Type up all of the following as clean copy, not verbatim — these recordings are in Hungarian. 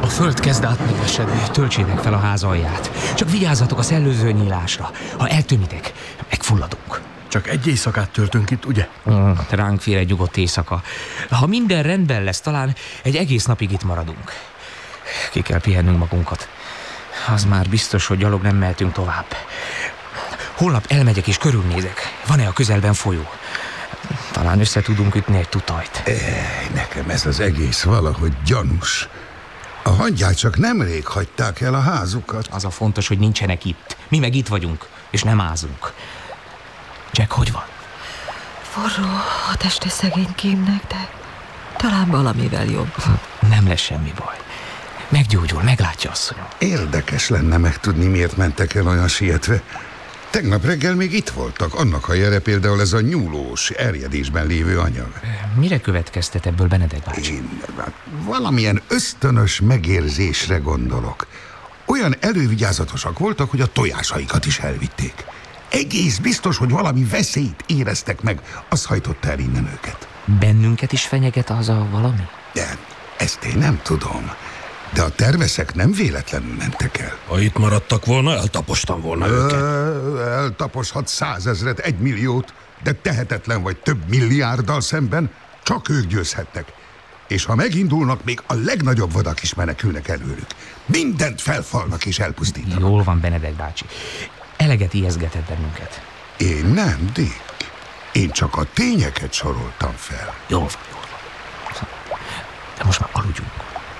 föld kezd átmegyesedni, töltsétek fel a ház alját. Csak vigyázzatok a szellőző nyílásra. Ha eltömitek, megfulladunk. Csak egy éjszakát töltünk itt, ugye? Ránk fér egy nyugodt éjszaka. Ha minden rendben lesz, talán egy egész napig itt maradunk. Ki kell pihennünk magunkat. Az már biztos, hogy gyalog nem mehetünk tovább. Holnap elmegyek és körülnézek. Van-e a közelben folyó? Talán össze tudunk ütni egy tutajt. Nekem ez az egész valahogy gyanús. A hangyák csak nemrég hagyták el a házukat. Az a fontos, hogy nincsenek itt. Mi meg itt vagyunk, és nem ázunk. Jack, hogy van? Forró a teste szegény Kimnek, de talán valamivel jobb. Nem lesz semmi baj. Meggyógyul, meglátja, asszonyom. Érdekes lenne megtudni, miért mentek el olyan sietve. Tegnap reggel még itt voltak. Annak a jele például ez a nyúlós, erjedésben lévő anyag. Mire következtet ebből Benedek bácsi? Én valamilyen ösztönös megérzésre gondolok. Olyan elővigyázatosak voltak, hogy a tojásaikat is elvitték. Egész biztos, hogy valami veszélyt éreztek meg. Az hajtotta el innen őket. Bennünket is fenyeget az a valami? De ezt én nem tudom. De a terveszek nem véletlenül mentek el. Ha itt maradtak volna, eltapostam volna őket. Eltaposhat 100 000-et, 1 milliót, de tehetetlen vagy több milliárddal szemben csak ők győzhetnek. És ha megindulnak, még a legnagyobb vadak is menekülnek előlük. Mindent felfalnak és elpusztítanak. Jól van, Benedek bácsi. Eleget ijeszgetett bennünket. Én nem, Dick. Én csak a tényeket soroltam fel. Jól van, jól van. De most már aludjunk.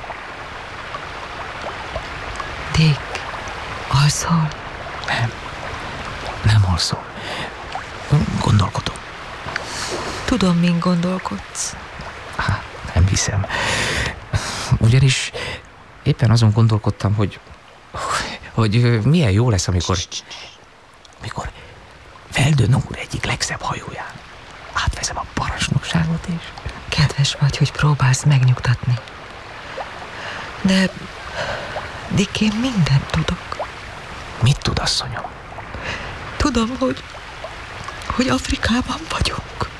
Dick, alszol? Nem alszom. Gondolkodom. Tudom, min gondolkodsz. Nem hiszem. Ugyanis éppen azon gondolkodtam, hogy milyen jó lesz, amikor Weldon úr egyik legszebb hajóján átveszem a parancsnokságot, és... Kedves vagy, hogy próbálsz megnyugtatni. De Dick, én mindent tudok. Mit tud, asszonyom? Tudom, hogy Afrikában vagyok.